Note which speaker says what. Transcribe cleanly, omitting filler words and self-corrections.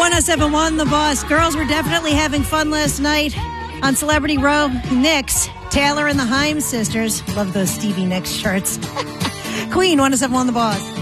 Speaker 1: 1071 The Boss. Girls were definitely having fun last night on Celebrity Row. Nicks, Taylor and the Himes sisters. Love those Stevie Nicks shirts. Queen, 1071 The Boss.